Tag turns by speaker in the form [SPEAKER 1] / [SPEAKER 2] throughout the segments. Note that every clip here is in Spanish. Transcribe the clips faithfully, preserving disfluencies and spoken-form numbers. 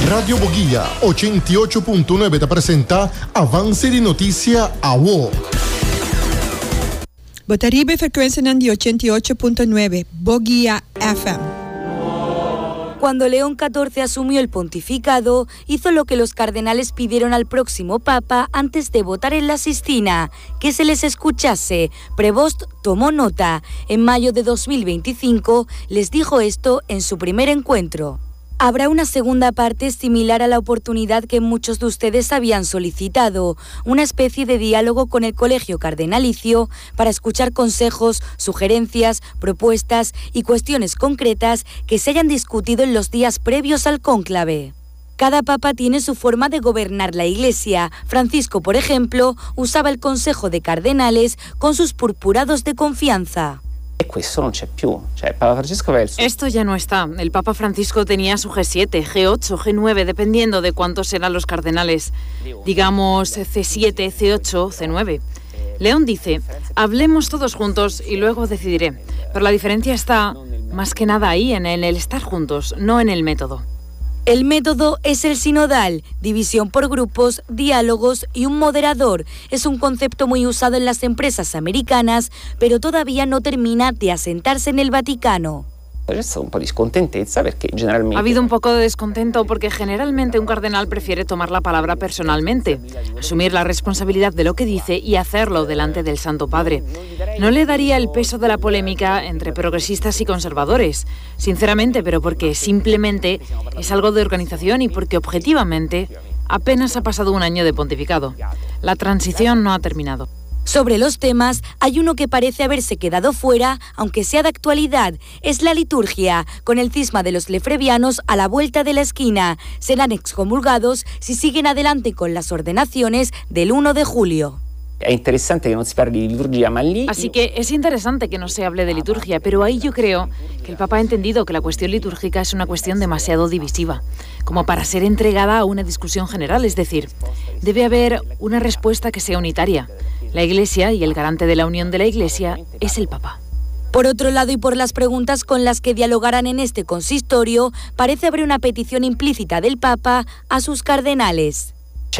[SPEAKER 1] Radio Boguía ochenta y ocho punto nueve te presenta Avance de Noticia A W O.
[SPEAKER 2] Botaribe frecuencia de ochenta y ocho punto nueve, Boguía F M.
[SPEAKER 3] Cuando León catorce asumió el pontificado, hizo lo que los cardenales pidieron al próximo papa antes de votar en la Sistina, que se les escuchase. Prevost tomó nota. En mayo de dos mil veinticinco les dijo esto en su primer encuentro. Habrá una segunda parte similar a la oportunidad que muchos de ustedes habían solicitado, una especie de diálogo con el Colegio Cardenalicio para escuchar consejos, sugerencias, propuestas y cuestiones concretas que se hayan discutido en los días previos al cónclave. Cada papa tiene su forma de gobernar la Iglesia. Francisco, por ejemplo, usaba el Consejo de Cardenales con sus purpurados de confianza.
[SPEAKER 4] Esto ya no está. El Papa Francisco tenía su G siete, G ocho, G nueve, dependiendo de cuántos eran los cardenales. Digamos C siete, C ocho, C nueve. León dice, hablemos todos juntos y luego decidiré. Pero la diferencia está más que nada ahí, en el estar juntos, no en el método.
[SPEAKER 3] El método es el sinodal, división por grupos, diálogos y un moderador. Es un concepto muy usado en las empresas americanas, pero todavía no termina de asentarse en el Vaticano.
[SPEAKER 4] Ha habido un poco de descontento porque generalmente un cardenal prefiere tomar la palabra personalmente, asumir la responsabilidad de lo que dice y hacerlo delante del Santo Padre. No le daría el peso de la polémica entre progresistas y conservadores, sinceramente, pero porque simplemente es algo de organización y porque objetivamente apenas ha pasado un año de pontificado. La transición no ha terminado.
[SPEAKER 3] Sobre los temas, hay uno que parece haberse quedado fuera, aunque sea de actualidad. Es la liturgia, con el cisma de los lefrevianos a la vuelta de la esquina. Serán excomulgados si siguen adelante con las ordenaciones del uno de julio.
[SPEAKER 4] Así que es interesante que no se hable de liturgia, pero ahí yo creo que el Papa ha entendido que la cuestión litúrgica es una cuestión demasiado divisiva, como para ser entregada a una discusión general, es decir, debe haber una respuesta que sea unitaria. La Iglesia y el garante de la unión de la Iglesia es el Papa.
[SPEAKER 3] Por otro lado, y por las preguntas con las que dialogarán en este consistorio, parece haber una petición implícita del Papa a sus cardenales.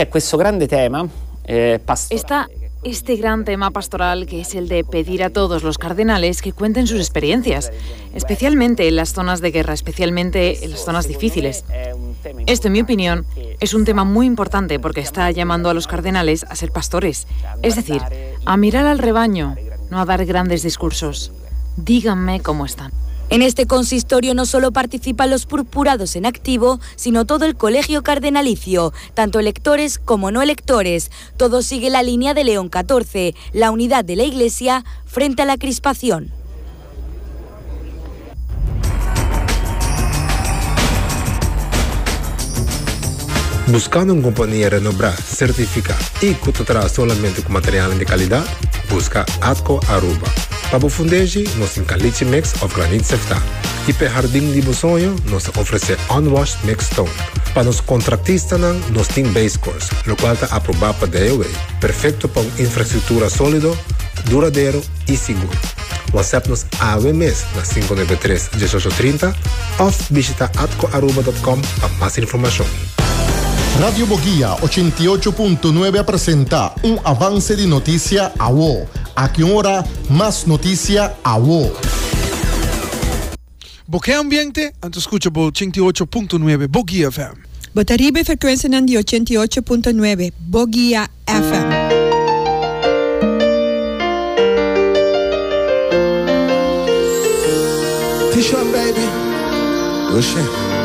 [SPEAKER 4] Está este gran tema pastoral que es el de pedir a todos los cardenales que cuenten sus experiencias, especialmente en las zonas de guerra, especialmente en las zonas difíciles. Esto, en mi opinión, es un tema muy importante porque está llamando a los cardenales a ser pastores, es decir, a mirar al rebaño, no a dar grandes discursos. Díganme cómo están.
[SPEAKER 3] En este consistorio no solo participan los purpurados en activo, sino todo el colegio cardenalicio, tanto electores como no electores. Todo sigue la línea de León catorce, la unidad de la Iglesia frente a la crispación.
[SPEAKER 5] Buscando una compañía renombrada, certificada y que te trae solamente con material de calidad, busca Atco Aruba. Para fundeji, nos encaliche mix of granite sefta. E para jardim de sonho, nos oferece unwashed mixed stone. Para os contratistas, nos tem base course, o qual está aprovado para D O A. Perfeito para uma infraestrutura sólida, duradouro e seguro. WhatsApp-nos A W M S na cinco nove três, um oito três zero ou visita atco aruba ponto com para mais informação.
[SPEAKER 1] Radio Boguía ochenta y ocho punto nueve presenta un avance de noticia A W O. A qué hora más noticia A W O.
[SPEAKER 6] Boquea ambiente, antes escucha por ochenta y ocho punto nueve Boguía F M.
[SPEAKER 2] Botaribe frecuencia de ochenta y ocho punto nueve, Boguía F M.
[SPEAKER 7] T-shirt, baby. Good shit.